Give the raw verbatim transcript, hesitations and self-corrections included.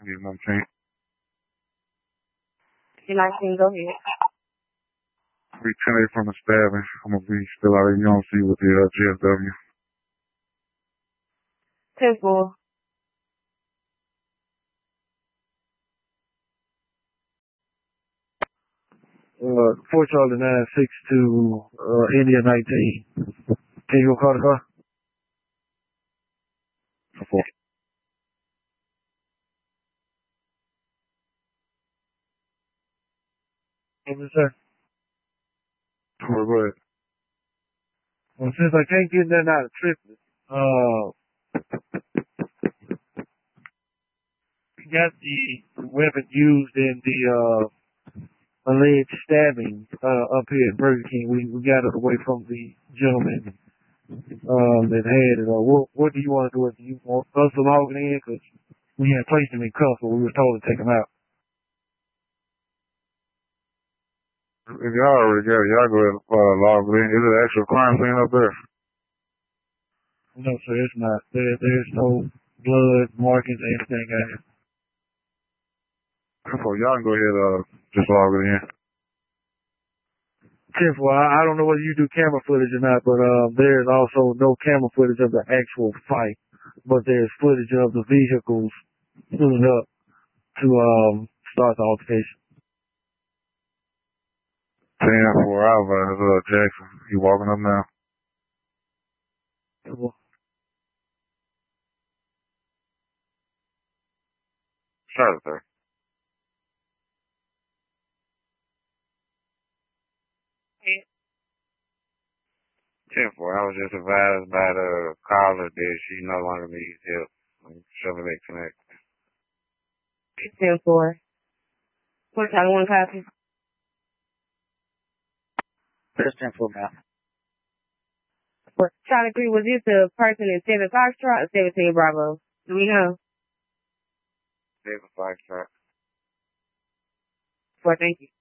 Need nineteen. nineteen, go ahead. We ten eight from the stabbing. I'm gonna be still out of U M C with the uh, G S W. ten four. Uh, four Charlie nine six two, uh, India nineteen. Can you go call the car? Four. What was that? Four, go ahead. Well, since I can't get nothing out of tripping, uh, we got the weapon used in the, uh, alleged stabbing, uh, up here at Burger King. We, we got it away from the gentleman, um, that had it. Uh, what, what do you want to do? Do you want us to log it in? Cause we had placed him in cuffs, but we were told to take him out. If y'all already got it, y'all go ahead and uh, log it in. Is it an actual crime scene up there? No, sir, it's not. There, there's no blood markings or anything out here. So y'all can go ahead and uh, just log it in. ten four, I, I don't know whether you do camera footage or not, but uh, there's also no camera footage of the actual fight, but there's footage of the vehicles pulling up to um, start the altercation. ten four Alva, uh, Jackson. You walking up now? Charlotte, sir. ten four, I was just advised by the caller that she no longer needs help. Chevrolet Connect. ten four. What time you want to copy? There's ten four now. Charlie three, was this the person in seven Foxtrot or seventeen Bravo? Do we know? seven Foxtrot. Well, thank you.